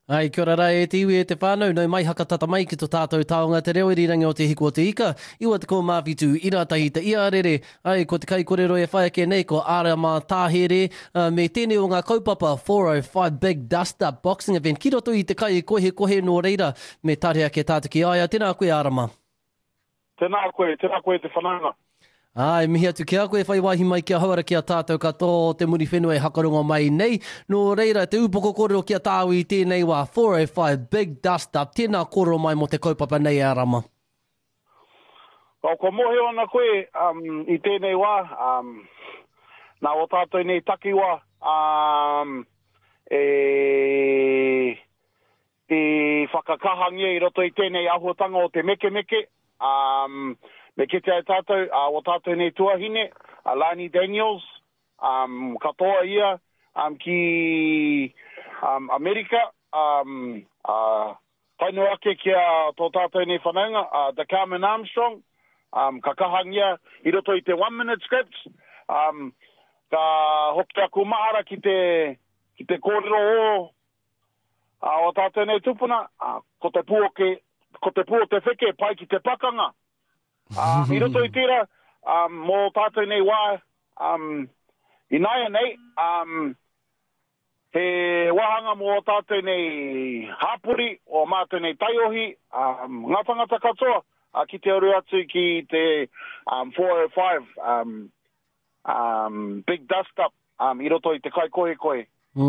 Ai, kia ora rai e te iwi e te whānau, nau mai haka tata mai ki tō tātou taonga te reo i rangi o te hiko o te ika. Iwa te ko mawhitu i rātahi te iarere. Ai, ko te kai kōrero e whaiake nei, ko Ara mā tāhere, me tēnei o ngā kaupapa 405 Big Dust Up Boxing Event. Ki roto i te kai kohe no reira, me tarea ke tātu ki aia. Tēnā koe, Ara mā. Tēnā koe te whananga. Ai, mihi atu ki a koe, whai wahi mai kia hauara ki a tātou katoa te muri whenua e hakarongo mai nei. Nō reira, te upoko kōrero ki a tāu i tēnei wā 405 Big Dust Up. Tēnā kōrero mai mo te kaupapa nei, Arama. Ko mohe ona koe i tēnei wā, nā o tātou nei takiwa, e whakakahangia i roto i tēnei ahuatanga o te meke, me kite ai tātou, o tātou nei tuahine, Lani Daniels, katoa ia, ki Amerika, whainua ake kia tō tātou nei whanaunga, The Carmen Armstrong, ka kahangia i roto i te 1 minute scripts, ka hoki aku mahara ki te kōrero o tātou nei tupuna, ko te pūo te wheke, pai ki te pakanga. I roto i tira, mō tātou nei wā, i naia nei, he wahanga mō tātou nei hāpuri, o mātou nei taiohi, ngā tangata katoa, ki te oru atu ki te 405 Big Dust Up, i roto i te kai koe.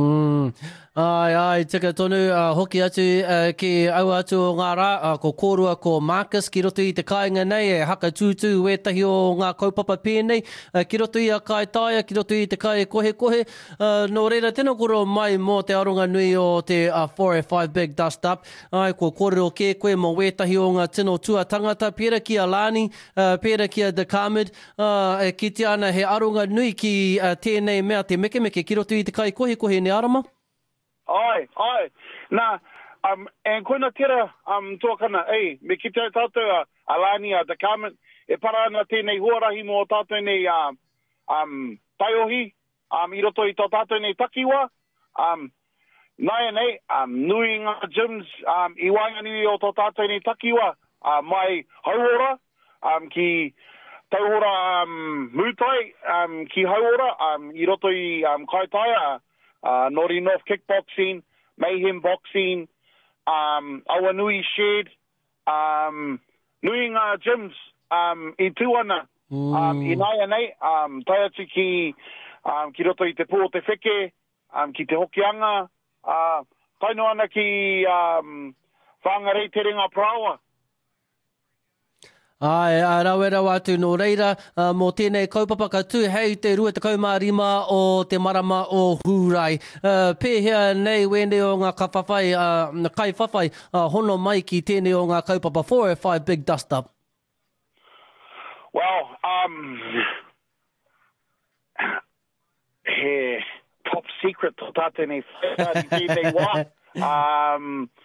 Ai, tika tonu, hoki atu ki au atu o ngā rā, ko kōrua ko Marcus, ki roto i te kāinga nei, e haka tūtū wetahi o ngā kaupapa pēnei, ki roto i a kai taia, ki roto i te kai kohe, no reira, tēnā koro mai mō te aronga nui o te 405 Big Dust Up, ai, ko kōrero ke koe mo wetahi o ngā tino tua tangata, pēra ki a Lani, pēra ki a The Carmen, ki te ana he aronga nui ki tēnei mea te meke, ki roto i te kai kohe ne Arama? Ai. Nā, en koina tira tōkana, me ki te tātou Alani a The Carmen, e para ana tēnei huarahi mō tātou nei taiohi, i roto i tō tātou nei takiwa, naia nei, nui ngā gyms, i wainganui o tō tātou nei takiwa, mai hauora, ki tauhora mūtai, ki hauora, i roto i kaitaia, Nori North Kickboxing, Mayhem Boxing, Awanui Shed, nui ngā gyms i tūana, i naia nei, tai atu ki roto i te pū o te wheke, ki te hokianga, taino ana ki whangarei te ringa prawa. Ai, rauera watu no reira, mō tēnei kaupapa ka tū hei te rua te kaumārima o te marama o Hurai. Pēhea nei wene o ngā kaiwhawhai, hono mai ki tēnei o ngā kaupapa 405 Big Dust Up. Well, he top secret to tātou nei tēnei wā.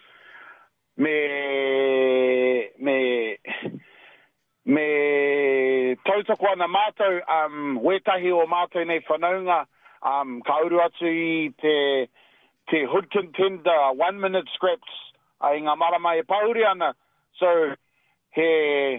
Me tautako ana mātou, wetahi o mātou nei whanaunga, ka uru atu i te hood contender 1 minute scripts, i ngā marama e pauri ana. So, he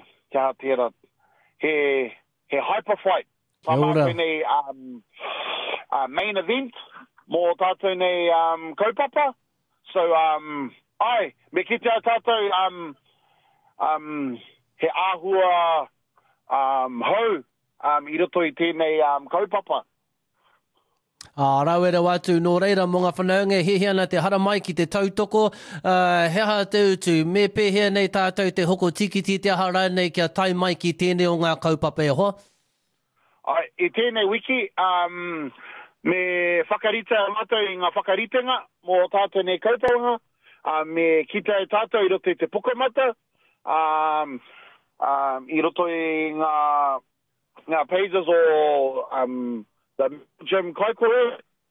hyper fight. Pa mātou nei main event, mō tātou nei kaupapa. So, me kitea tātou, he āhua hau i roto i tēnei kaupapa. Rauera watu, nō reira mō ngā whanaunga, he ana te hara mai ki te tautoko, heha te utu, me pēhea nei tātou te hoko tikiti te hara nei kia tai mai ki tēnei o ngā kaupapa e hoa? I tēnei wiki, me whakarita mātou i ngā whakaritenga mō tātou nei kaupanga, me kita e tātou i roto i te pukamata, i roto i ngā pages o the gym kaikore,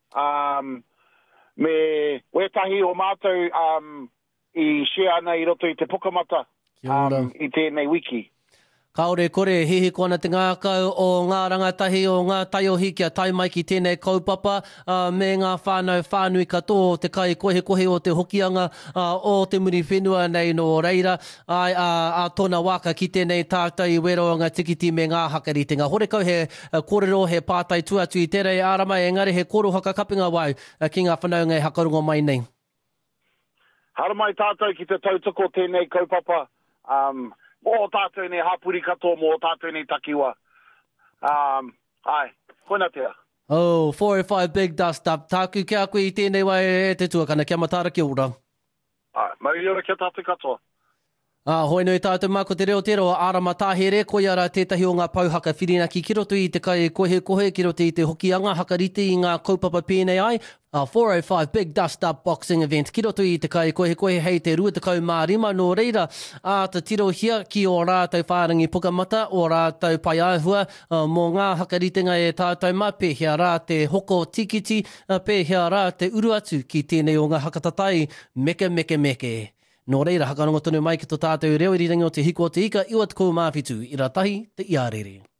me wetahi o mātou i share ana i roto i te pukamata i tēnei wiki. Kaore kore, hihi kona te ngākau o ngā rangatahi o ngā taiohi kia tai mai ki tēnei kaupapa me ngā whānui katoa o te kai kohe o te hokianga o te muri whenua nei no reira ai a tōna waka ki tēnei tātou i wero o ngā tikiti me ngā hakaritenga. Hore kau he kōrero he pātai tuatu i tērei ārama engari he koro hakakapinga wau ki ngā whanaunga e hakarongo mai nei. Hara mai tātou ki te tautoko tēnei kaupapa. Mō tātou nei hapuri katoa, mō tātou nei takiwa. Ai, koina tea. Oh, 405 Big Dust Up. Tāku kia koe i tēnei wai e te tuakana. Kia matara ki ora. Ai, mai ora kia tātou katoa. Hoi nui tātou mā ko te reo tero ārama tāhere, koe ara tētahi o ngā pauhaka whirinaki ki roto i te kai kohe, ki roto i te hokianga, hakarite i ngā kaupapa pēnei ai. 405 Big Dust Up Boxing Event, ki roto i te kai kohe, hei te 25 no reira, ta tiro hia ki o rātou whārangi pukamata, o rātou pai aihua, mō ngā hakaritenga e tātou mā, pēhea rā te hoko tikiti, pēhea rā te uru atu ki tēnei o ngā hakatatai, meke. Nō reira, hakarongo tonu mai ki tō tātou reo i rirangi o te hiko o te ika, iwa te kou mawhitu, i rā tahi te iarere.